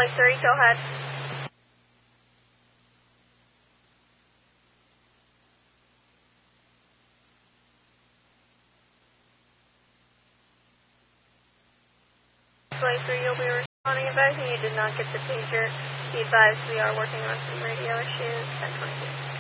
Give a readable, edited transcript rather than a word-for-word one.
3, go ahead. Flight 3, you'll be responding, advising you did not get the pager. Be advised we are working on some radio issues. 1022.